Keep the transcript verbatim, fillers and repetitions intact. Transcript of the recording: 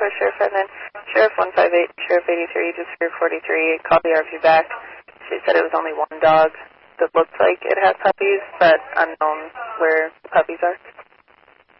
for Sheriff Redmond. Sheriff one five eight, Sheriff eighty-three, just Sheriff forty-three, called the R V back. She said it was only one dog that looked like it had puppies, but unknown where the puppies are.